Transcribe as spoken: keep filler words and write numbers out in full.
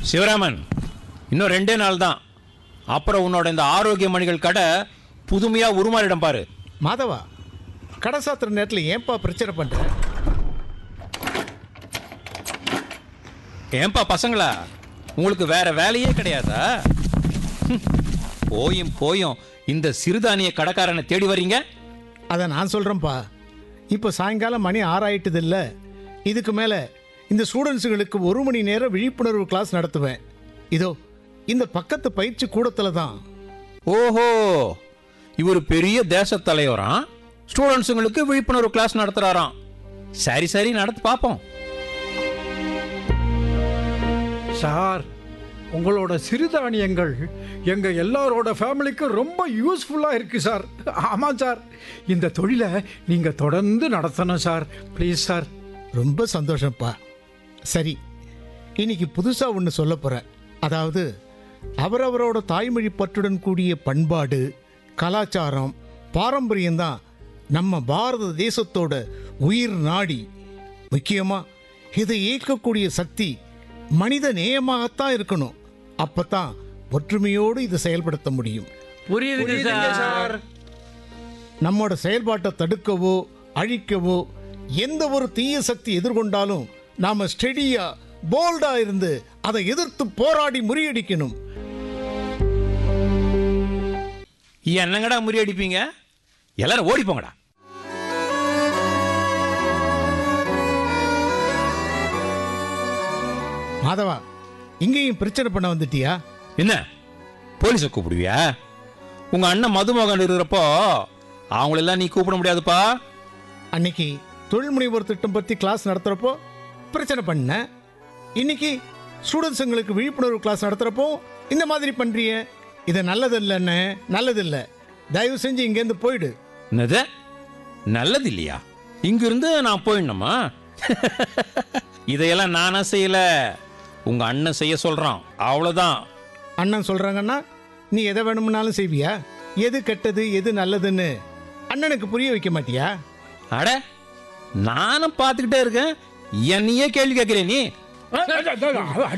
சிவராமன், இன்னும் ரெண்டே நாள் தான். அப்புறம் உன்னோட இந்த ஆரோக்கிய மணிகள் கடை புதுமையா உருமாறிடம் பாரு. மாதவா, கடை சாத்துற நேரத்தில் ஏன்பா பிரச்சனை பண்ற? ஏன்பா பசங்களா, உங்களுக்கு வேற வேலையே கிடையாதா? போயும் போயும் இந்த சிறுதானிய கடைக்காரனை தேடி வர்றீங்க. அதை நான் சொல்கிறேன்ப்பா. இப்போ சாயங்காலம் மணி ஆறாயிட்டது இல்லை. இதுக்கு மேலே இந்த ஸ்டூடெண்ட்ஸுகளுக்கு ஒரு மணி நேரம் விழிப்புணர்வு கிளாஸ் நடத்துவேன். இதோ இந்த பக்கத்து பயிற்சி கூடத்தில் தான். ஓஹோ, இவர் பெரிய தேச தலைவராம், ஸ்டூடெண்ட்ஸுங்களுக்கு விழிப்புணர்வு கிளாஸ் நடத்துறாராம். சரி சரி, நடத்து பார்ப்போம். சார், உங்களோட சிறுதானியங்கள் எங்கள் எல்லாரோட ஃபேமிலிக்கு ரொம்ப யூஸ்ஃபுல்லாக இருக்குது சார். ஆமாம் சார், இந்த தொழிலை நீங்கள் தொடர்ந்து நடத்தணும் சார். Please sir. ரொம்ப சந்தோஷம்ப்பா. சரி, இன்னைக்கு புதுசாக ஒன்று சொல்ல போகிறேன். அதாவது அவரவரோட தாய்மொழி பற்றுடன் கூடிய பண்பாடு, கலாச்சாரம், பாரம்பரியம்தான் நம்ம பாரத தேசத்தோட உயிர் நாடி. முக்கியமாக இதை இயக்கக்கூடிய சக்தி மனித நேயமாகத்தான் இருக்கணும். அப்பதான் ஒற்றுமையோடு இதை செயல்படுத்த முடியும். புரியுதுங்க சார். நம்மோட செயல்பாட்டை தடுக்கவோ அழிக்கவோ எந்த ஒரு தீய சக்தி எதிர்கொண்டாலும் நாம ஸ்டெடியா போல்டா இருந்து அதை எதிர்த்து போராடி முறியடிக்கணும். என்னங்கடா முறியடிப்பீங்க? எல்லாரும் ஓடி போங்கடா. மாதவா, இங்கேயும் பிரச்சனை பண்ண வந்துட்டியா? என்ன போலீஸை கூப்பிடுவியா? உங்க அண்ணன் மதுமகன் இருக்கிறப்போ அவங்களெல்லாம் நீ கூப்பிட முடியாதுப்பா. அன்னைக்கு தொழில் முனைவோர் திட்டம் பத்தி கிளாஸ் நடத்துறப்போ பிரச்சனை பண்ண, இன்னைக்கு ஸ்டூடெண்ட்ஸுங்களுக்கு விழிப்புணர்வு கிளாஸ் நடத்துறப்போ இந்த மாதிரி பண்றிய. இது நல்லதில்லைன்னு. நல்லதில்லை. தயவு செஞ்சு இங்கேருந்து போயிடு. என்னது நல்லது இல்லையா? இங்கிருந்து நான் போயிடணுமா? இதையெல்லாம் நானா செய்யல, உங்க அண்ணன் செய்ய சொல்றான், அவ்வளவுதான். அண்ணன் சொல்றாங்கன்னா நீ எதை வேணும்னாலும் செய்வியா? எது கெட்டது எது நல்லதுன்னு அண்ணனுக்கு புரிய வைக்க மாட்டியா? அட, நானும் பார்த்துக்கிட்டே இருக்கேன், என்னையே கேள்வி கேட்கிறேன் நீ.